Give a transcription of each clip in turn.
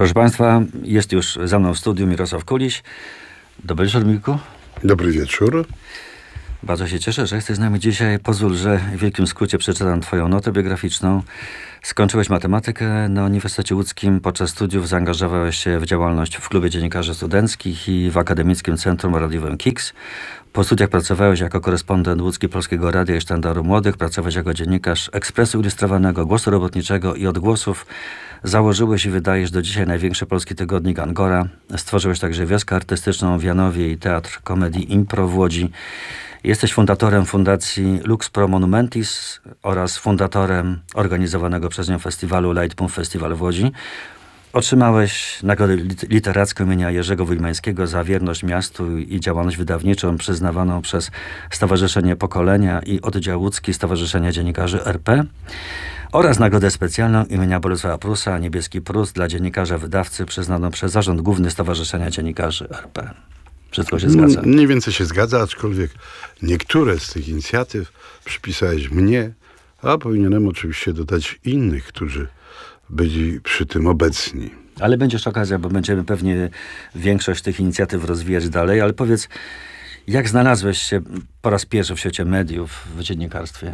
Proszę Państwa, jest już za mną w studiu Mirosław Kuliś. Dobry wieczór, Mirku. Dobry wieczór. Bardzo się cieszę, że jesteś z nami dzisiaj. Pozwól, że w wielkim skrócie przeczytam Twoją notę biograficzną. Skończyłeś matematykę na Uniwersytecie Łódzkim. Podczas studiów zaangażowałeś się w działalność w Klubie Dziennikarzy Studenckich i w Akademickim Centrum Radiowym KIX. Po studiach pracowałeś jako korespondent Łódzki Polskiego Radia i Sztandaru Młodych. Pracowałeś jako dziennikarz Ekspresu Ilustrowanego, Głosu Robotniczego i Odgłosów. Założyłeś i wydajesz do dzisiaj największy polski tygodnik Angora. Stworzyłeś także wioskę artystyczną w Janowie i Teatr Komedii Impro w Łodzi. Jesteś fundatorem Fundacji Lux Pro Monumentis oraz fundatorem organizowanego przez nią festiwalu Leitpunkt Festiwal w Łodzi. Otrzymałeś nagrodę literacką imienia Jerzego Wojmańskiego za wierność miastu i działalność wydawniczą przyznawaną przez Stowarzyszenie Pokolenia i Oddział Łódzki Stowarzyszenia Dziennikarzy RP oraz nagrodę specjalną imienia Bolesława Prusa Niebieski Prus dla dziennikarza wydawcy przyznaną przez Zarząd Główny Stowarzyszenia Dziennikarzy RP. Wszystko się zgadza? Mniej więcej się zgadza, aczkolwiek niektóre z tych inicjatyw przypisałeś mnie, a powinienem oczywiście dodać innych, którzy byli przy tym obecni. Ale będzie jeszcze okazja, bo będziemy pewnie większość tych inicjatyw rozwijać dalej, ale powiedz, jak znalazłeś się po raz pierwszy w świecie mediów, w dziennikarstwie?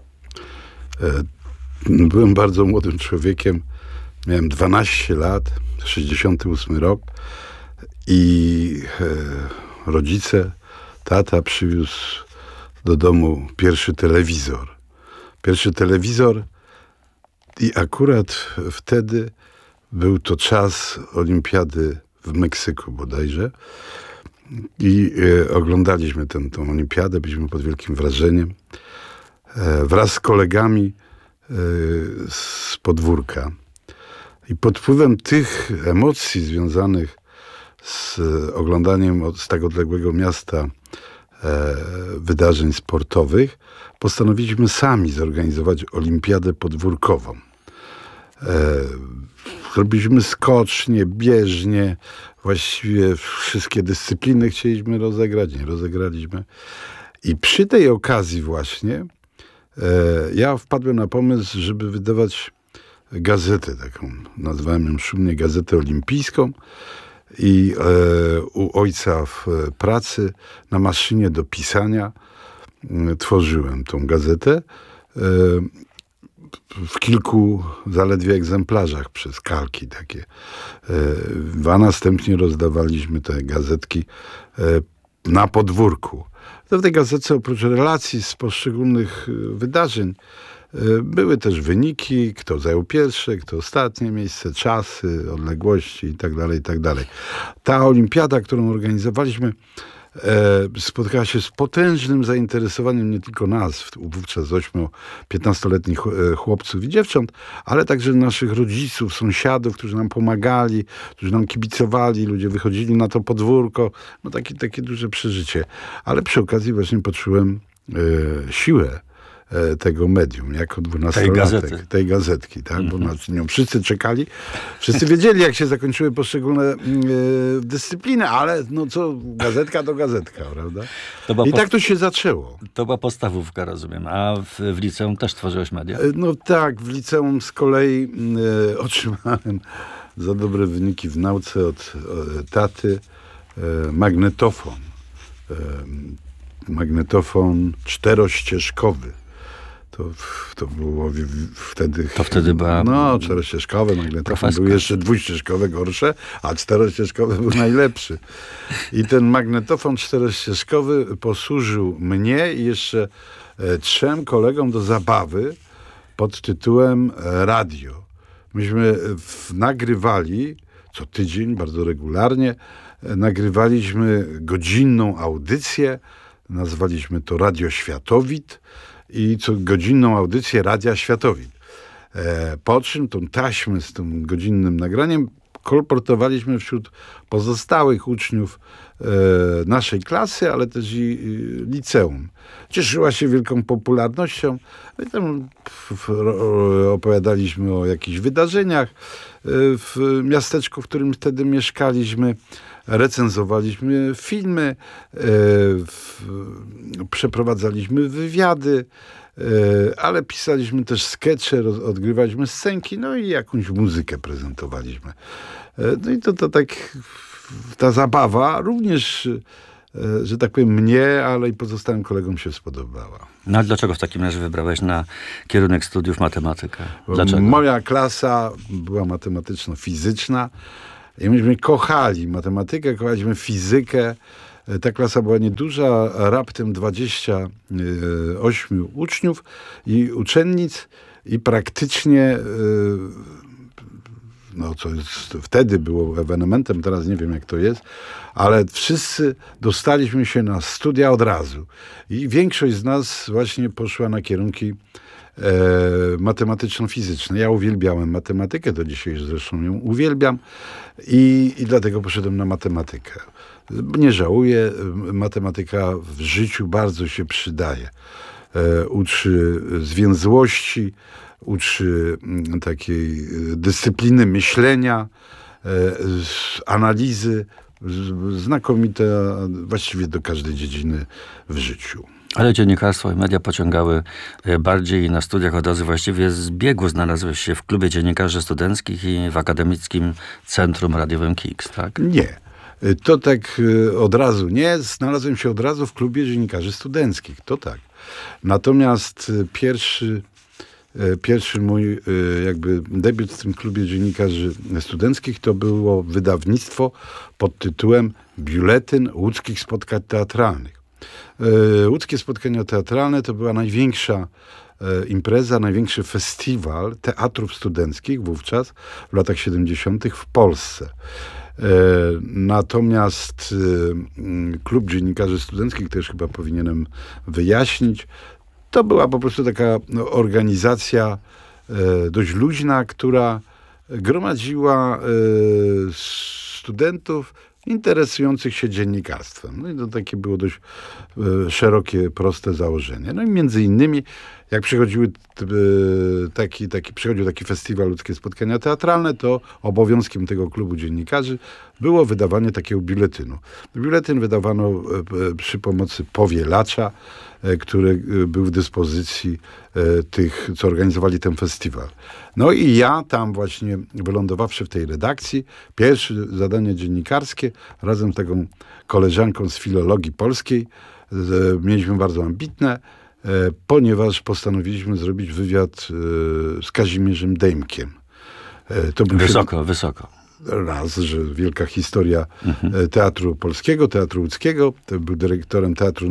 Byłem bardzo młodym człowiekiem, miałem 12 lat, 68 rok i rodzice, tata przywiózł do domu pierwszy telewizor. I akurat wtedy był to czas olimpiady w Meksyku bodajże. I oglądaliśmy tę olimpiadę, byliśmy pod wielkim wrażeniem. Wraz z kolegami z podwórka. I pod wpływem tych emocji związanych z oglądaniem z tak odległego miasta wydarzeń sportowych, postanowiliśmy sami zorganizować olimpiadę podwórkową. Robiliśmy skocznie, bieżnie, właściwie wszystkie dyscypliny chcieliśmy rozegrać, nie rozegraliśmy. I przy tej okazji właśnie ja wpadłem na pomysł, żeby wydawać gazetę taką, nazwałem ją szumnie Gazetę Olimpijską. I u ojca w pracy na maszynie do pisania tworzyłem tą gazetę w kilku zaledwie egzemplarzach przez kalki takie. A następnie rozdawaliśmy te gazetki na podwórku. To w tej gazetce oprócz relacji z poszczególnych wydarzeń były też wyniki, kto zajął pierwsze, kto ostatnie miejsce, czasy, odległości itd., itd. Ta olimpiada, którą organizowaliśmy, spotkała się z potężnym zainteresowaniem nie tylko nas, wówczas 8-15-letnich chłopców i dziewcząt, ale także naszych rodziców, sąsiadów, którzy nam pomagali, którzy nam kibicowali, ludzie wychodzili na to podwórko. No takie duże przeżycie. Ale przy okazji właśnie poczułem siłę tego medium, jako 12-latek, tej gazetki, tak? Bo na nią wszyscy czekali, wszyscy wiedzieli, jak się zakończyły poszczególne dyscypliny, ale no co, gazetka to gazetka, prawda? I tak to się zaczęło. To była podstawówka, rozumiem, a w liceum też tworzyłeś media? No tak, w liceum z kolei otrzymałem za dobre wyniki w nauce od taty magnetofon. Magnetofon czterościeżkowy. To było wtedy... To wtedy była... No, czterościeżkowy magnetofon. Był jeszcze dwuścieżkowe gorsze, a czterościeżkowy był najlepszy. I ten magnetofon czterościeżkowy posłużył mnie i jeszcze 3 kolegom do zabawy pod tytułem radio. Myśmy nagrywali co tydzień, bardzo regularnie, nagrywaliśmy godzinną audycję, nazwaliśmy to Radio Światowit i co godzinną audycję Radia Światowit. Po czym tą taśmę z tym godzinnym nagraniem kolportowaliśmy wśród pozostałych uczniów naszej klasy, ale też i liceum. Cieszyła się wielką popularnością. I tam opowiadaliśmy o jakichś wydarzeniach w miasteczku, w którym wtedy mieszkaliśmy. Recenzowaliśmy filmy, przeprowadzaliśmy wywiady, ale pisaliśmy też skecze, odgrywaliśmy scenki, no i jakąś muzykę prezentowaliśmy. No i to tak, ta zabawa również, że tak powiem, mnie, ale i pozostałym kolegom się spodobała. No ale dlaczego w takim razie wybrałeś na kierunek studiów matematykę? Dlaczego? Moja klasa była matematyczno-fizyczna i myśmy kochali matematykę, kochaliśmy fizykę. Ta klasa była nieduża, raptem 28 uczniów i uczennic i praktycznie, no co jest, wtedy było ewenementem, teraz nie wiem jak to jest, ale wszyscy dostaliśmy się na studia od razu. I większość z nas właśnie poszła na kierunki matematyczno-fizyczne. Ja uwielbiałem matematykę, do dzisiaj zresztą ją uwielbiam i dlatego poszedłem na matematykę. Nie żałuję, matematyka w życiu bardzo się przydaje. Uczy zwięzłości, uczy takiej dyscypliny myślenia, analizy, znakomite właściwie do każdej dziedziny w życiu. Ale dziennikarstwo i media pociągały bardziej na studiach od razu właściwie z biegu. Znalazłeś się w klubie dziennikarzy studenckich i w Akademickim Centrum Radiowym KIX, tak? Nie. To tak od razu nie. Znalazłem się od razu w klubie dziennikarzy studenckich. To tak. Natomiast pierwszy mój jakby debiut w tym klubie dziennikarzy studenckich to było wydawnictwo pod tytułem Biuletyn Łódzkich Spotkań Teatralnych. Łódzkie Spotkania Teatralne to była największa impreza, największy festiwal teatrów studenckich wówczas w latach 70. w Polsce. Natomiast klub dziennikarzy studenckich, też chyba powinienem wyjaśnić, to była po prostu taka organizacja dość luźna, która gromadziła studentów interesujących się dziennikarstwem. No i to takie było dość szerokie, proste założenie. No i między innymi, jak przychodził taki festiwal Ludzkie Spotkania Teatralne, to obowiązkiem tego klubu dziennikarzy było wydawanie takiego biuletynu. Biuletyn wydawano przy pomocy powielacza, który był w dyspozycji tych, co organizowali ten festiwal. No i ja tam właśnie wylądowawszy w tej redakcji, pierwsze zadanie dziennikarskie, razem z taką koleżanką z filologii polskiej, mieliśmy bardzo ambitne, ponieważ postanowiliśmy zrobić wywiad z Kazimierzem Dejmkiem. To był Wysoko. Raz, że wielka historia teatru polskiego, teatru łódzkiego. To był dyrektorem teatru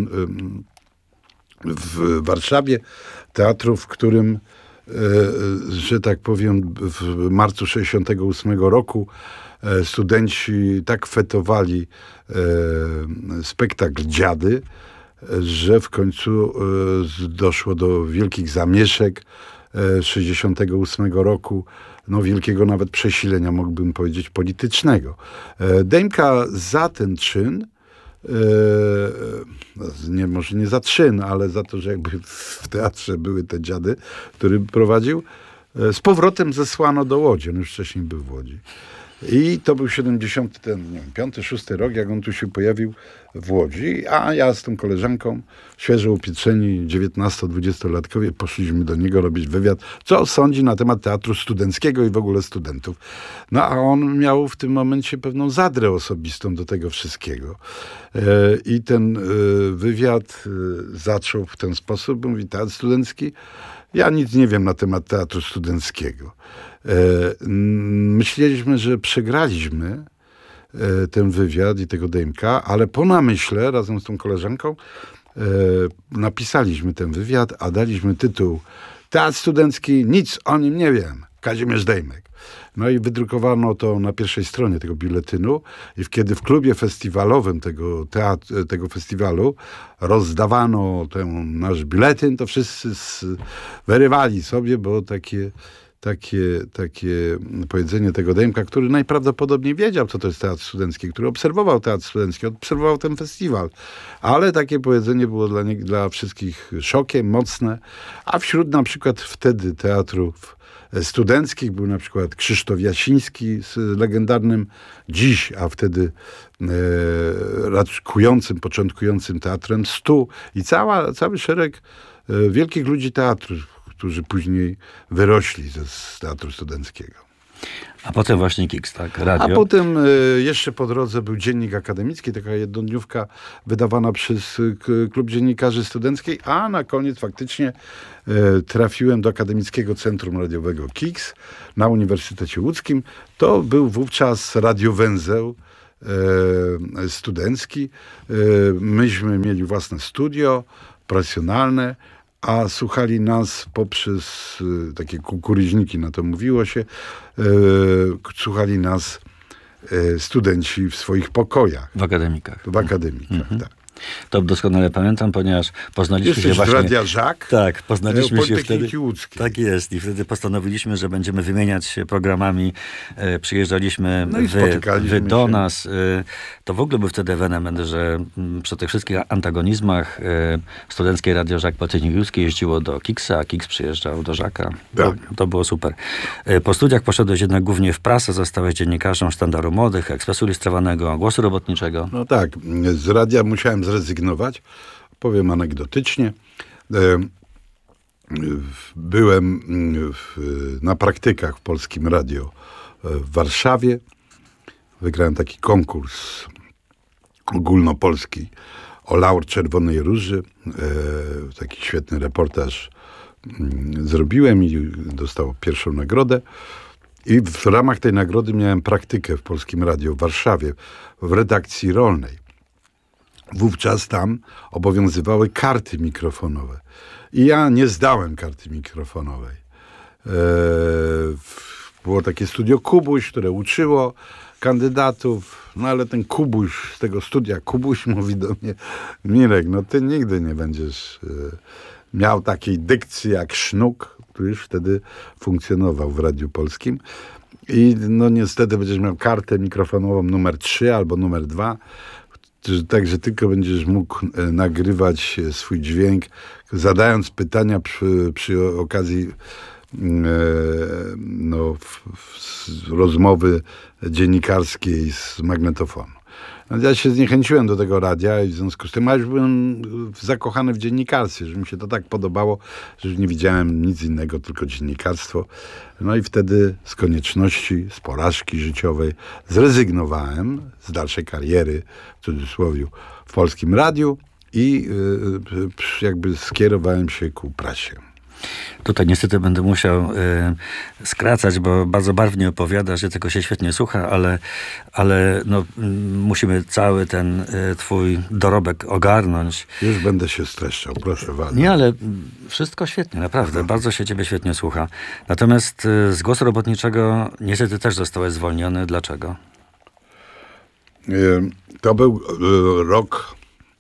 w Warszawie, teatru, w którym, że tak powiem, w marcu 68 roku studenci tak fetowali spektakl Dziady, że w końcu doszło do wielkich zamieszek 68 roku, no wielkiego nawet przesilenia, mógłbym powiedzieć, politycznego. Dejmka za ten czyn, może nie za czyn, ale za to, że jakby w teatrze były te dziady, który prowadził, z powrotem zesłano do Łodzi. On już wcześniej był w Łodzi. I to był 75-6 rok, jak on tu się pojawił w Łodzi, a ja z tą koleżanką, świeżo upieczeni 19-20-latkowie, poszliśmy do niego robić wywiad, co sądzi na temat teatru studenckiego i w ogóle studentów. No a on miał w tym momencie pewną zadrę osobistą do tego wszystkiego. I ten wywiad zaczął w ten sposób, mówi, teatr studencki, ja nic nie wiem na temat teatru studenckiego. Myśleliśmy, że przegraliśmy ten wywiad i tego Dejmka, ale po namyśle razem z tą koleżanką napisaliśmy ten wywiad, a daliśmy tytuł Teatr studencki, nic o nim nie wiem. Kazimierz Dejmek. No i wydrukowano to na pierwszej stronie tego biuletynu i kiedy w klubie festiwalowym tego festiwalu rozdawano ten nasz biuletyn, to wszyscy wyrywali sobie, bo takie powiedzenie tego Dejmka, który najprawdopodobniej wiedział, co to jest teatr studencki, który obserwował teatr studencki, obserwował ten festiwal. Ale takie powiedzenie było dla wszystkich szokiem, mocne. A wśród na przykład wtedy teatrów studenckich był na przykład Krzysztof Jasiński z legendarnym dziś, a wtedy raczkującym, początkującym teatrem Stu i cały szereg wielkich ludzi teatru, którzy później wyrośli z teatru studenckiego. A potem właśnie KIX, tak? Radio. A potem jeszcze po drodze był Dziennik Akademicki, taka jednodniówka wydawana przez Klub Dziennikarzy Studenckiej, a na koniec faktycznie trafiłem do Akademickiego Centrum Radiowego KIX na Uniwersytecie Łódzkim. To był wówczas radiowęzeł studencki. Myśmy mieli własne studio profesjonalne, a słuchali nas poprzez takie kukuryźniki, na to mówiło się, słuchali nas studenci w swoich pokojach. W akademikach. W akademikach, tak. To doskonale pamiętam, ponieważ poznaliśmy się Jesteś właśnie... z Radia Żak? Tak, poznaliśmy się Politechniki wtedy. Łódzkiej. Tak jest. I wtedy postanowiliśmy, że będziemy wymieniać się programami. Przyjeżdżaliśmy No i spotykaliśmy wy do się. nas. To w ogóle był wtedy ewenement, że przy tych wszystkich antagonizmach studenckie Radio Żak Politechniki Łódzkiej jeździło do Kiksa, a Kiks przyjeżdżał do Żaka. Tak. To było super. Po studiach poszedłeś jednak głównie w prasę, zostałeś dziennikarzem Sztandaru Młodych, Ekspresu Ilustrowanego, Głosu Robotniczego. No tak, z radia musiałem zrezygnować. Powiem anegdotycznie. Byłem na praktykach w Polskim Radio w Warszawie. Wygrałem taki konkurs ogólnopolski o laur Czerwonej Róży. Taki świetny reportaż zrobiłem i dostał pierwszą nagrodę. I w ramach tej nagrody miałem praktykę w Polskim Radio w Warszawie, w redakcji rolnej. Wówczas tam obowiązywały karty mikrofonowe. I ja nie zdałem karty mikrofonowej. Było takie studio Kubuś, które uczyło kandydatów, no ale ten Kubuś z tego studia, Kubuś mówi do mnie: Mirek, no ty nigdy nie będziesz miał takiej dykcji jak Sznuk, który już wtedy funkcjonował w Radiu Polskim. I no niestety będziesz miał kartę mikrofonową numer 3 albo numer 2, także tylko będziesz mógł nagrywać swój dźwięk, zadając pytania przy okazji rozmowy dziennikarskiej z magnetofonu. No, ja się zniechęciłem do tego radia i w związku z tym, a już byłem zakochany w dziennikarstwie, że mi się to tak podobało, że już nie widziałem nic innego, tylko dziennikarstwo. No i wtedy z konieczności, z porażki życiowej zrezygnowałem z dalszej kariery, w cudzysłowie, w Polskim Radiu i jakby skierowałem się ku prasie. Tutaj niestety będę musiał skracać, bo bardzo barwnie opowiadasz, że tylko się świetnie słucha, ale no, musimy cały ten twój dorobek ogarnąć. Już będę się streszczał, proszę bardzo. Nie, ale wszystko świetnie, naprawdę. Bardzo się ciebie świetnie słucha. Natomiast z Głosu Robotniczego niestety też zostałeś zwolniony. Dlaczego? To był rok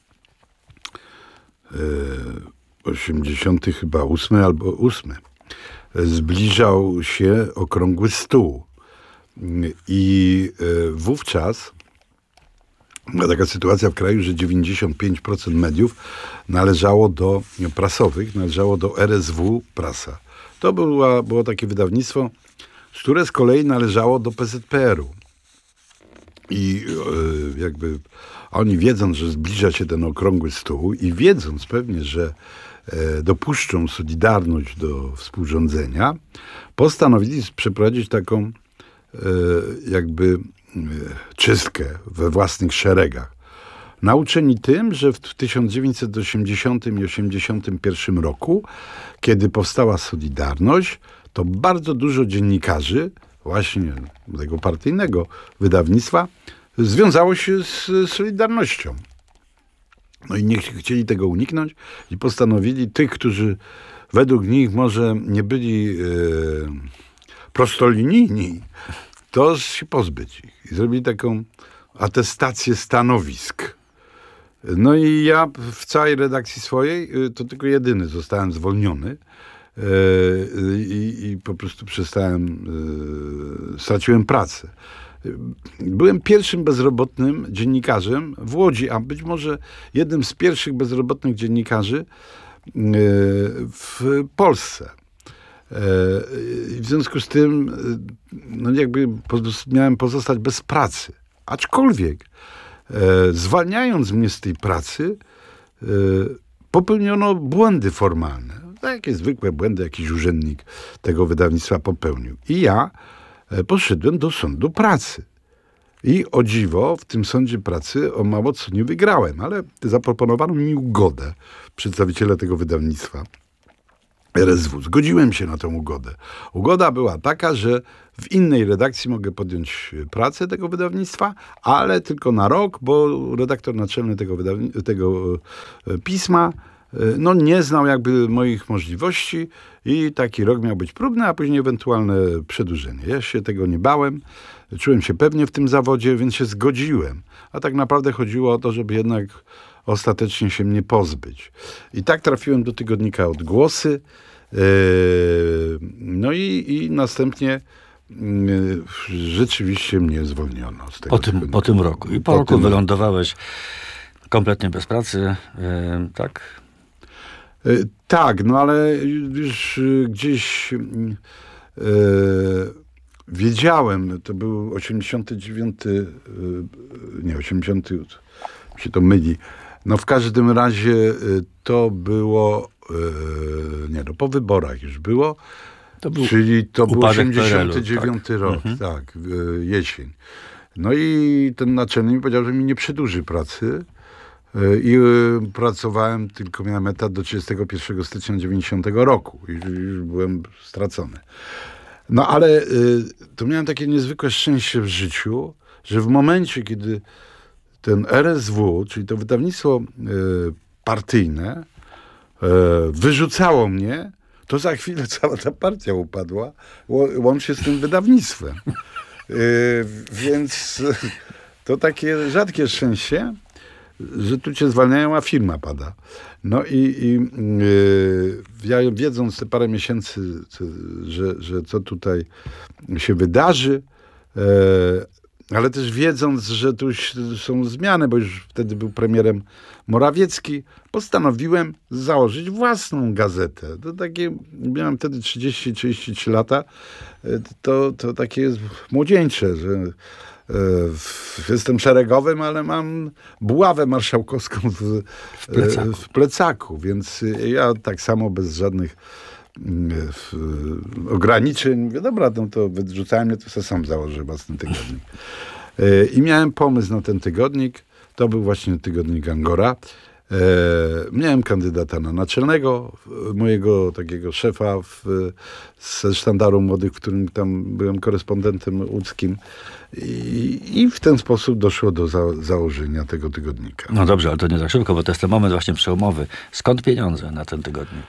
80 chyba 8 albo 8. Zbliżał się okrągły stół. I wówczas była taka sytuacja w kraju, że 95% mediów prasowych należało do RSW Prasa. To było takie wydawnictwo, które z kolei należało do PZPR-u. I jakby oni, wiedząc, że zbliża się ten okrągły stół i wiedząc pewnie, że dopuszczą Solidarność do współrządzenia, postanowili przeprowadzić taką jakby czystkę we własnych szeregach. Nauczeni tym, że w 1980 i 1981 roku, kiedy powstała Solidarność, to bardzo dużo dziennikarzy właśnie tego partyjnego wydawnictwa związało się z Solidarnością. No i nie chcieli tego uniknąć i postanowili tych, którzy według nich może nie byli prostolinijni, to się pozbyć ich. I zrobili taką atestację stanowisk. No i ja w całej redakcji swojej to tylko jedyny zostałem zwolniony i po prostu straciłem pracę. Byłem pierwszym bezrobotnym dziennikarzem w Łodzi, a być może jednym z pierwszych bezrobotnych dziennikarzy w Polsce. I w związku z tym no jakby miałem pozostać bez pracy. Aczkolwiek zwalniając mnie z tej pracy, popełniono błędy formalne. Takie zwykłe błędy jakiś urzędnik tego wydawnictwa popełnił. I ja poszedłem do sądu pracy. I o dziwo w tym sądzie pracy o mało co nie wygrałem, ale zaproponowano mi ugodę, przedstawiciele tego wydawnictwa RSW. Zgodziłem się na tę ugodę. Ugoda była taka, że w innej redakcji mogę podjąć pracę tego wydawnictwa, ale tylko na rok, bo redaktor naczelny tego pisma nie znał jakby moich możliwości i taki rok miał być próbny, a później ewentualne przedłużenie. Ja się tego nie bałem, czułem się pewnie w tym zawodzie, więc się zgodziłem. A tak naprawdę chodziło o to, żeby jednak ostatecznie się mnie pozbyć. I tak trafiłem do tygodnika Odgłosy, no i następnie rzeczywiście mnie zwolniono z tego Po tym roku. I po roku wylądowałeś kompletnie bez pracy, tak? Tak, no ale już gdzieś wiedziałem, to był 89, nie 80, się to myli. No w każdym razie to było, po wyborach już było, czyli to był 89 rok, tak, jesień. No i ten naczelny mi powiedział, że mi nie przedłuży pracy. I pracowałem, tylko miałem etat do 31 stycznia 90 roku. Już byłem stracony. No ale to miałem takie niezwykłe szczęście w życiu, że w momencie, kiedy ten RSW, czyli to wydawnictwo partyjne, wyrzucało mnie, to za chwilę cała ta partia upadła, łącznie z tym wydawnictwem. Więc to takie rzadkie szczęście, że tu cię zwalniają, a firma pada. No i ja wiedząc te parę miesięcy, że co tutaj się wydarzy, ale też wiedząc, że tu są zmiany, bo już wtedy był premierem Morawiecki, postanowiłem założyć własną gazetę. To takie, miałem wtedy 30-33 lata, to takie jest młodzieńcze, że jestem szeregowym, ale mam buławę marszałkowską w plecaku, więc ja tak samo bez żadnych ograniczeń mówię, dobra, no to wyrzucałem mnie, to sobie sam założę własny tygodnik. I miałem pomysł na ten tygodnik, to był właśnie tygodnik Angora. Miałem kandydata na naczelnego, mojego takiego szefa ze Sztandaru Młodych, w którym tam byłem korespondentem łódzkim i w ten sposób doszło do założenia tego tygodnika. No dobrze, ale to nie tak szybko, bo to jest ten moment właśnie przełomowy. Skąd pieniądze na ten tygodnik?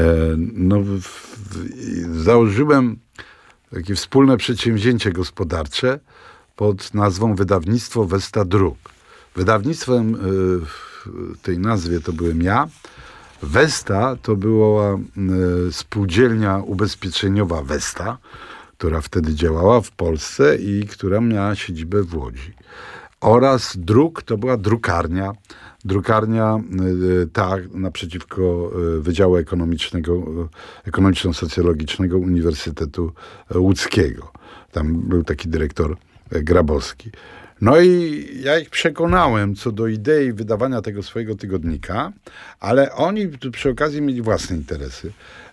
Założyłem takie wspólne przedsięwzięcie gospodarcze pod nazwą Wydawnictwo Westa Druk. Wydawnictwem w tej nazwie to byłem ja. Westa to była spółdzielnia ubezpieczeniowa Westa, która wtedy działała w Polsce i która miała siedzibę w Łodzi. Oraz Druk to była drukarnia. Drukarnia ta naprzeciwko Wydziału Ekonomiczno-Socjologicznego Uniwersytetu Łódzkiego. Tam był taki dyrektor Grabowski. No i ja ich przekonałem co do idei wydawania tego swojego tygodnika, ale oni przy okazji mieli własne interesy.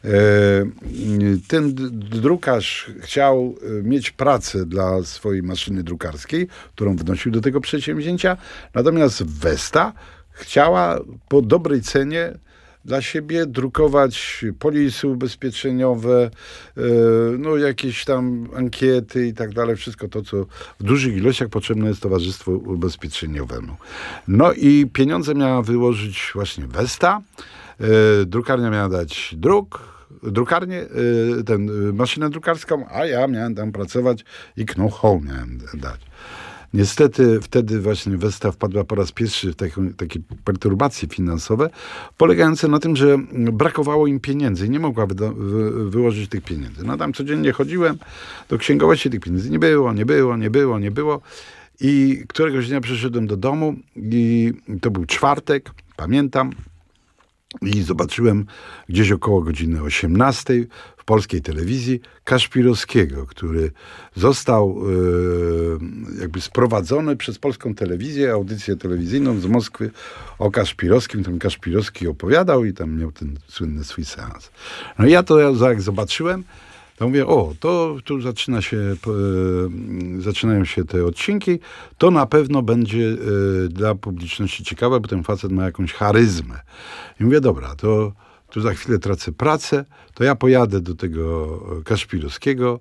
Ten drukarz chciał mieć pracę dla swojej maszyny drukarskiej, którą wnosił do tego przedsięwzięcia, natomiast Westa chciała po dobrej cenie dla siebie drukować polisy ubezpieczeniowe, jakieś tam ankiety i tak dalej, wszystko to, co w dużych ilościach potrzebne jest towarzystwu ubezpieczeniowemu. No i pieniądze miała wyłożyć właśnie Westa, drukarnia miała dać drukarnię, maszynę drukarską, a ja miałem tam pracować i know-how miałem dać. Niestety wtedy właśnie Westa wpadła po raz pierwszy w takie perturbacje finansowe, polegające na tym, że brakowało im pieniędzy i nie mogła wyłożyć tych pieniędzy. No tam codziennie chodziłem do księgowości, tych pieniędzy nie było. I któregoś dnia przyszedłem do domu i to był czwartek, pamiętam, I zobaczyłem gdzieś około godziny 18 w polskiej telewizji Kaszpirowskiego, który został jakby sprowadzony przez polską telewizję, audycję telewizyjną z Moskwy o Kaszpirowskim. Ten Kaszpirowski opowiadał i tam miał ten słynny swój seans. No i ja to jak zobaczyłem, to mówię, to tu zaczynają się te odcinki, to na pewno będzie dla publiczności ciekawe, bo ten facet ma jakąś charyzmę. I mówię, dobra, to tu za chwilę tracę pracę, to ja pojadę do tego Kaszpirowskiego,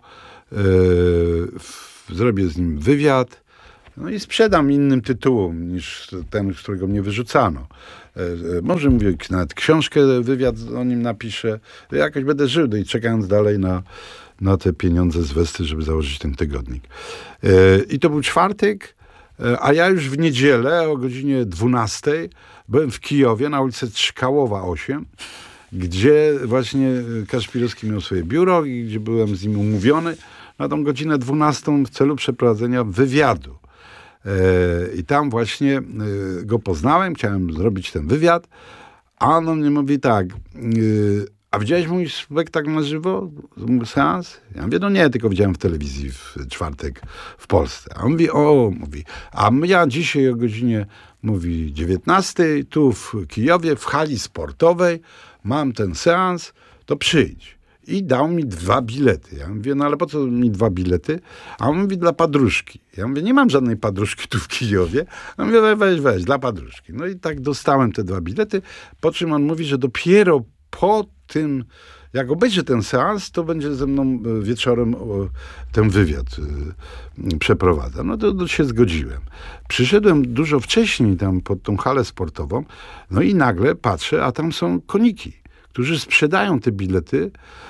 zrobię z nim wywiad, no i sprzedam innym tytułom niż ten, z którego mnie wyrzucano. Może mówię, nawet książkę, wywiad o nim napiszę. Jakoś będę żył i czekając dalej na te pieniądze z Westy, żeby założyć ten tygodnik. I to był czwartek, a ja już w niedzielę o godzinie 12 byłem w Kijowie na ulicy Czkałowa 8, gdzie właśnie Kaszpirowski miał swoje biuro i gdzie byłem z nim umówiony na tą godzinę 12 w celu przeprowadzenia wywiadu. I tam właśnie go poznałem, chciałem zrobić ten wywiad, a on do mnie mówi tak, a widziałeś mój spektakl na żywo? Mój seans? Ja mówię, no nie, tylko widziałem w telewizji w czwartek w Polsce. A on mówi, a ja dzisiaj o godzinie, 19, tu w Kijowie, w hali sportowej, mam ten seans, to przyjdź. I dał mi 2 bilety. Ja mówię, no ale po co mi 2 bilety? A on mówi, dla padruszki. Ja mówię, nie mam żadnej padruszki tu w Kijowie. A mówię, weź, dla padruszki. No i tak dostałem te 2 bilety, po czym on mówi, że dopiero po tym, jak obejrzy ten seans, to będzie ze mną wieczorem ten wywiad przeprowadza. No to się zgodziłem. Przyszedłem dużo wcześniej tam pod tą halę sportową, no i nagle patrzę, a tam są koniki, którzy sprzedają te bilety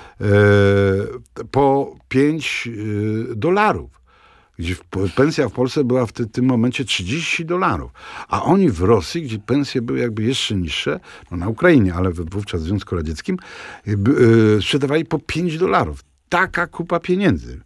po $5, gdzie pensja w Polsce była w tym momencie $30, a oni w Rosji, gdzie pensje były jakby jeszcze niższe, no na Ukrainie, ale wówczas w Związku Radzieckim, sprzedawali po $5. Taka kupa pieniędzy.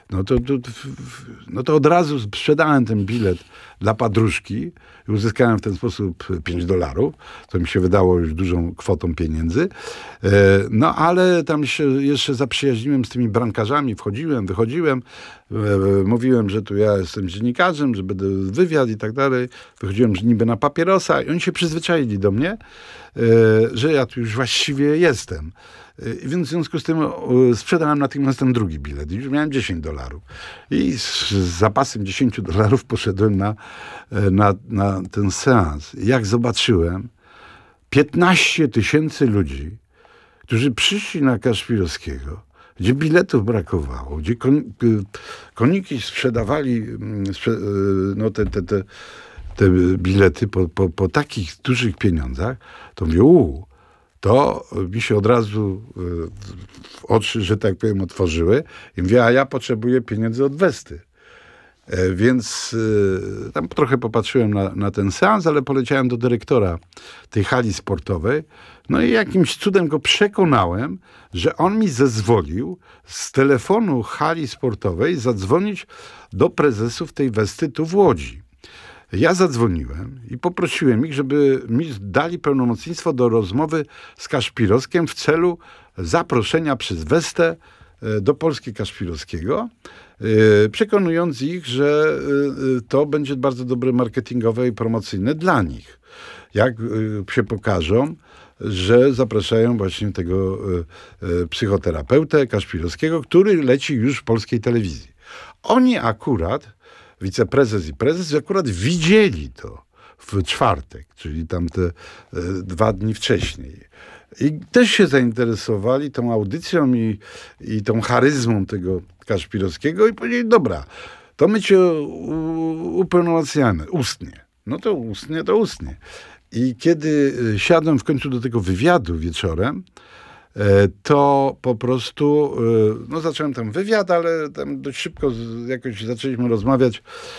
No to od razu sprzedałem ten bilet dla padruszki i uzyskałem w ten sposób $5, co mi się wydało już dużą kwotą pieniędzy. No ale tam się jeszcze zaprzyjaźniłem z tymi brankarzami, wchodziłem, wychodziłem, mówiłem, że tu ja jestem dziennikarzem, że będę wywiad i tak dalej. Wychodziłem niby na papierosa i oni się przyzwyczaili do mnie, że ja tu już właściwie jestem. Więc w związku z tym sprzedałem natychmiast ten drugi bilet. I już miałem $10. I z zapasem $10 poszedłem na ten seans. I jak zobaczyłem 15 000 ludzi, którzy przyszli na Kaszpirowskiego, gdzie biletów brakowało, gdzie koniki sprzedawali te bilety po takich dużych pieniądzach, to mówię, to mi się od razu w oczy, że tak powiem, otworzyły. I mówię, a ja potrzebuję pieniędzy od Westy. Więc tam trochę popatrzyłem na ten seans, ale poleciałem do dyrektora tej hali sportowej. No i jakimś cudem go przekonałem, że on mi zezwolił z telefonu hali sportowej zadzwonić do prezesów tej Westy tu w Łodzi. Ja zadzwoniłem i poprosiłem ich, żeby mi dali pełnomocnictwo do rozmowy z Kaszpirowskim w celu zaproszenia przez Westę do Polski Kaszpirowskiego, przekonując ich, że to będzie bardzo dobre marketingowe i promocyjne dla nich. Jak się pokażą, że zapraszają właśnie tego psychoterapeutę Kaszpirowskiego, który leci już w polskiej telewizji. Oni akurat, wiceprezes i prezes, akurat widzieli to w czwartek, czyli tam te 2 dni wcześniej. I też się zainteresowali tą audycją i tą charyzmą tego Kaszpirowskiego i powiedzieli, dobra, to my cię upełnomocniamy ustnie. No to ustnie. I kiedy siadłem w końcu do tego wywiadu wieczorem, to po prostu, zacząłem tam wywiad, ale tam dość szybko jakoś zaczęliśmy rozmawiać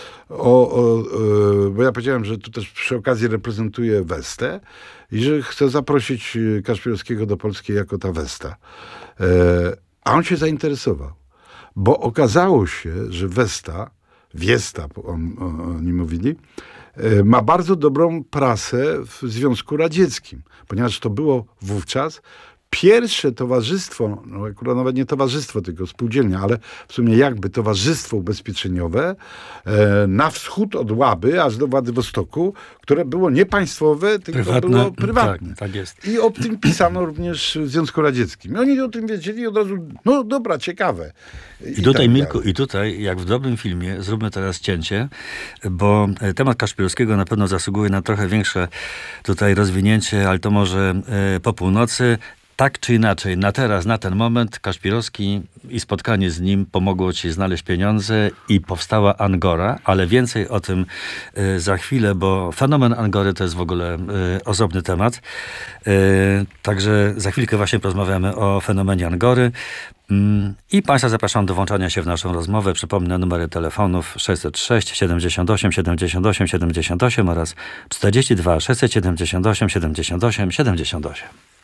bo ja powiedziałem, że tu też przy okazji reprezentuję Westę i że chcę zaprosić Kaszpirowskiego do Polski jako ta Westa. A on się zainteresował, bo okazało się, że Wiesta, oni mówili, ma bardzo dobrą prasę w Związku Radzieckim, ponieważ to było wówczas pierwsze towarzystwo, no akurat nawet nie towarzystwo, tylko spółdzielnia, ale w sumie jakby towarzystwo ubezpieczeniowe na wschód od Łaby aż do Władywostoku, które było nie państwowe, tylko było prywatne. Tak jest. I o tym pisano również w Związku Radzieckim. I oni o tym wiedzieli i od razu, no dobra, ciekawe. I tutaj, tak Milku, dalej. i tutaj, jak w dobrym filmie, zróbmy teraz cięcie, bo temat Kaszpirowskiego na pewno zasługuje na trochę większe tutaj rozwinięcie, ale to może po północy. Tak czy inaczej, na teraz, na ten moment Kaszpirowski i spotkanie z nim pomogło ci znaleźć pieniądze i powstała Angora, ale więcej o tym za chwilę, bo fenomen Angory to jest w ogóle osobny temat. Także za chwilkę właśnie porozmawiamy o fenomenie Angory. I Państwa zapraszam do włączania się w naszą rozmowę. Przypomnę numery telefonów 606 78 78 78 oraz 42 678 78 78.